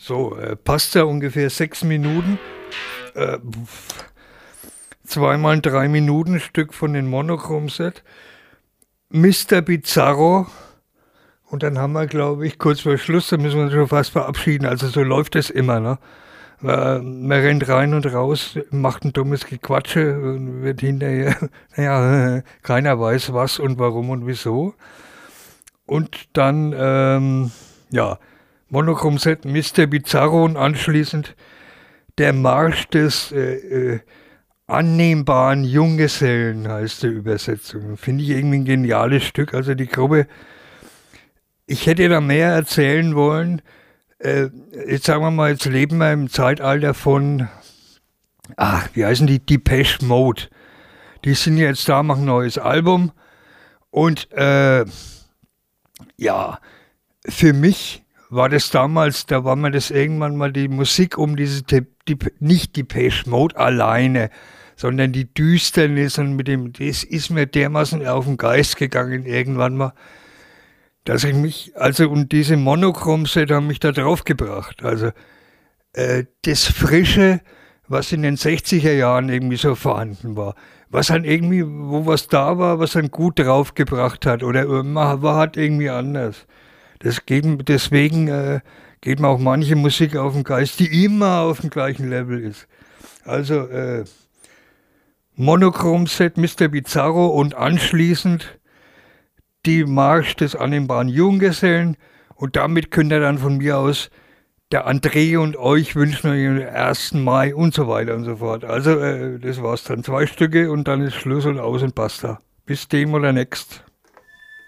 So, passt ja ungefähr 6 Minuten. Äh, Zweimal 3 Minuten Stück von den Monochrom Set. Mr. Bizarro. Und dann haben wir, glaube ich, kurz vor Schluss, da müssen wir uns schon fast verabschieden. Also so läuft es immer, ne? Man rennt rein und raus, macht ein dummes Gequatsche und wird hinterher, naja, keiner weiß was und warum und wieso. Und dann, ja, Monochrom Set, Mr. Bizarro und anschließend der Marsch des annehmbaren Junggesellen heißt die Übersetzung. Finde ich irgendwie ein geniales Stück. Also die Gruppe, ich hätte da mehr erzählen wollen. Jetzt sagen wir mal, jetzt leben wir im Zeitalter von, wie heißen die? Depeche Mode. Die sind jetzt da, machen ein neues Album. Und ja, für mich war das damals, da war mir das irgendwann mal die Musik um nicht Depeche Mode alleine, sondern die Düsternis und das ist mir dermaßen auf den Geist gegangen irgendwann mal, dass ich mich, also und diese Monochrom-Set haben mich da drauf gebracht. Also das Frische, was in den 60er Jahren irgendwie so vorhanden war, was dann irgendwie, wo was da war, was dann gut draufgebracht hat oder man war halt irgendwie anders. Deswegen geht mir auch manche Musik auf den Geist, die immer auf dem gleichen Level ist. Also Monochrom-Set, Mr. Bizarro und anschließend die Marsch des annehmbaren Junggesellen und damit könnt ihr dann von mir aus der André und euch wünschen euch den 1. Mai und so weiter und so fort. Also das war's dann. 2 Stücke und dann ist Schluss und aus und basta. Bis dem oder next.